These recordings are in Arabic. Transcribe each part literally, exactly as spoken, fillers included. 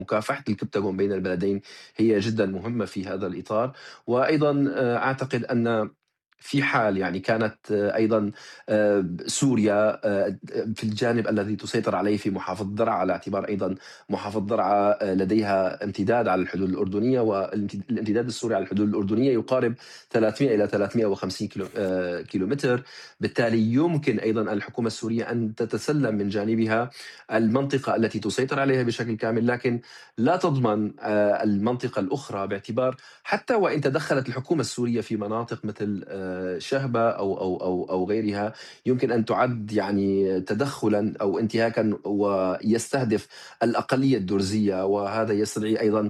مكافحة الكبتاغون بين البلدين هي جدًا مهمة في هذا الإطار، وأيضًا آآ أعتقد أن في حال يعني كانت آه، أيضًا آآ سوريا آآ في الجانب الذي تسيطر عليه في محافظة درعا، على اعتبار أيضًا محافظة درعا آآ لديها امتداد على الحدود الأردنية، والامت الامتداد السوري على الحدود الأردنية يقارب ثلاثمائة إلى ثلاثمائة وخمسين كيلو آآ كيلومتر، بالتالي يمكن أيضًا الحكومة السورية أن تتسلم من جانبها المنطقة التي تسيطر عليها بشكل كامل، لكن لا تضمن آآ المنطقة الأخرى، باعتبار حتى وإن تدخّلت الحكومة السورية في مناطق مثل آآ شهبة أو أو أو أو غيرها، يمكن أن تُعَد يعني تدخُّلًا أو انتهاكًا، ويستهدف الأقلية الدرزية، وهذا يستدعي أيضًا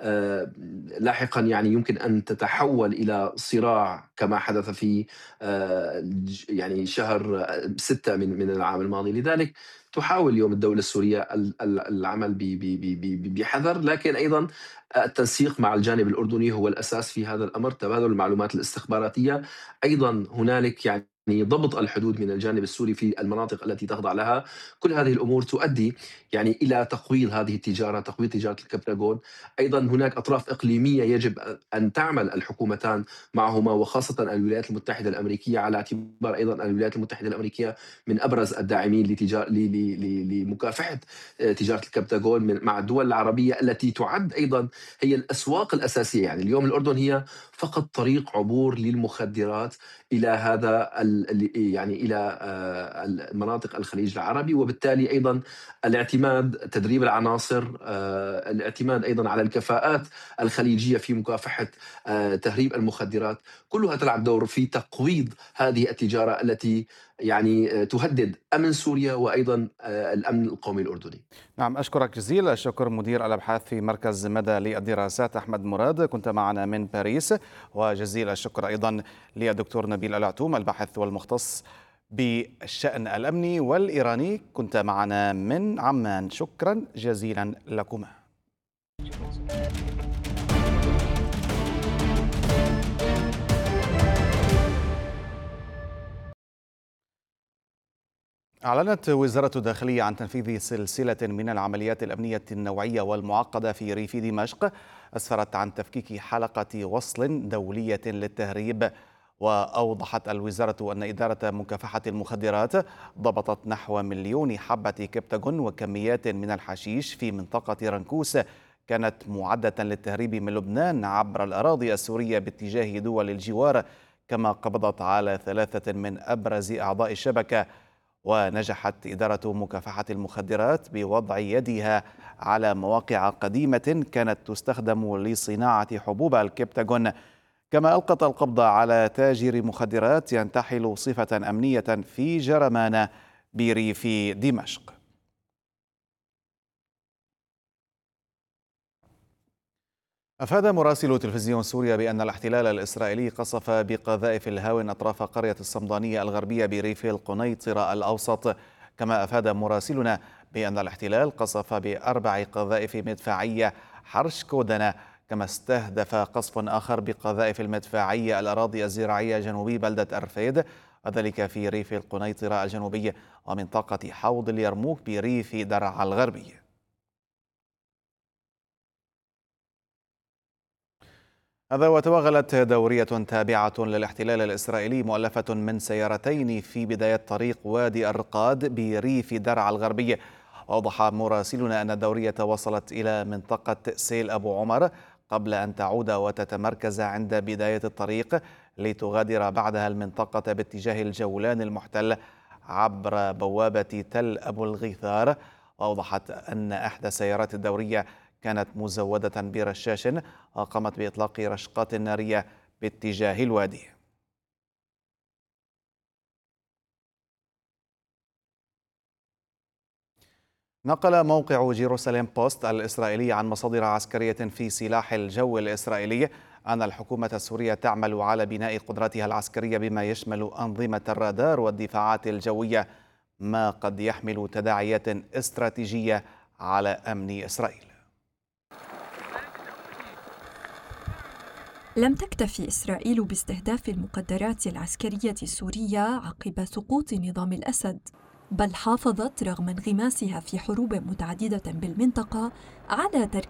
آآ لاحقًا يعني يمكن أن تتحوّل إلى صراع كما حدث في آآ ج يعني شهر ستة من من العام الماضي. لذلك تحاول اليوم الدولة السورية ال ال العمل ب ب ب ب بحذر، لكن أيضًا التنسيق مع الجانب الأردني هو الأساس في هذا الأمر، تبادل المعلومات الاستخباراتية، أيضًا هنالك يعني ضبط الحدود من الجانب السوري في المناطق التي تخضع لها. كل هذه الأمور تؤدي يعني إلى تقويض هذه التجارة، تقويض تجارة الكبتاغون. أيضًا هناك أطراف إقليمية يجب أ أن تعمل الحكومتان معهما، وخاصةً الولايات المتحدة الأمريكية، على اعتبار أيضًا الولايات المتحدة الأمريكية من أبرز الداعمين لتجا ل ل ل لمكافحة آآ تجارة الكبتاغون من مع الدول العربية التي تُعد أيضًا هي الأسواق الأساسية. يعني اليوم الأردن هي فقط طريق عبور للمخدرات إلى هذا ال ال يعني إلى آآ المناطق الخليج العربي، وبالتالي أيضًا الاعتماد تدريب العناصر، آآ الاعتماد أيضًا على الكفاءات الخليجية في مكافحة آآ تهريب المخدرات، كلها تلعب دور في تقويض هذه التجارة التي يعني آآ تهدد أمن سوريا، وأيضًا آآ الأمن القومي الأردني. نعم، أشكرك جزيل الشكر مدير الأبحاث في مركز مدى للدراسات أحمد مراد، كنت معنا من باريس. وجزيل الشكر أيضا للدكتور نبيل العتوم الباحث والمختص بالشأن الأمني والإيراني، كنت معنا من عمان. شكرا جزيلا لكما. أعلنت وزارة الداخلية عن تنفيذ سلسلة من العمليات الأمنية النوعية والمعقدة في ريف دمشق، أسفرت عن تفكيك حلقة وصل دولية للتهريب. وأوضحت الوزارة أن إدارة مكافحة المخدرات ضبطت نحو مليون حبة كبتاغون وكميات من الحشيش في منطقة رنكوس، كانت معدة للتهريب من لبنان عبر الأراضي السورية باتجاه دول الجوار. كما قبضت على ثلاثة من أبرز أعضاء الشبكة. ونجحت إدارة مكافحة المخدرات بوضع يدها على مواقع قديمة كانت تستخدم لصناعة حبوب الكبتاغون. كما ألقت القبض على تاجر مخدرات ينتحل صفة أمنية في جرمان بريف دمشق. أفاد مراسل تلفزيون سوريا بأن الاحتلال الإسرائيلي قصف بقذائف الهاون أطراف قرية الصمدانية الغربية بريف القنيطرة الأوسط. كما أفاد مراسلنا بأن الاحتلال قصف بأربع قذائف مدفعية حرش كودنة. كما استهدف قصف آخر بقذائف المدفعية الأراضي الزراعية جنوبي بلدة أرفيد، وذلك في ريف القنيطرة الجنوبي ومنطقة حوض اليرموك بريف درعا الغربي. هذا وتوغلت دورية تابعة للاحتلال الإسرائيلي مؤلفة من سيارتين في بداية طريق وادي الرقاد بريف درعا الغربي. وأوضح مراسلنا أن الدورية وصلت إلى منطقة سيل أبو عمر قبل أن تعود وتتمركز عند بداية الطريق لتغادر بعدها المنطقة باتجاه الجولان المحتل عبر بوابة تل أبو الغيثار. وأوضحت أن إحدى سيارات الدورية كانت مزودة برشاش وقامت بإطلاق رشقات نارية باتجاه الوادي. نقل موقع جيروساليم بوست الإسرائيلي عن مصادر عسكرية في سلاح الجو الإسرائيلي أن الحكومة السورية تعمل على بناء قدراتها العسكرية بما يشمل أنظمة الرادار والدفاعات الجوية، ما قد يحمل تداعيات استراتيجية على أمن إسرائيل. لم تكتف إسرائيل باستهداف المقدرات العسكرية السورية عقب سقوط نظام الأسد. بل حافظت رغم انغماسها في حروب متعددة بالمنطقة على تركيز